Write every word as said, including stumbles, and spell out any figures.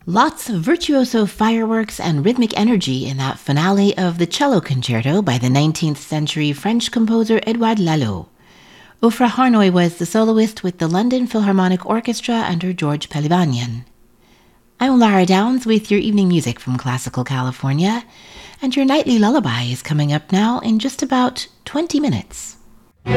Lots of virtuoso fireworks and rhythmic energy in that finale of the cello concerto by the nineteenth century French composer Edouard Lalo. Ofra Harnoy was the soloist with the London Philharmonic Orchestra under George Pelivanian. I'm Lara Downs with your evening music from Classical California, and your nightly lullaby is coming up now in just about twenty minutes.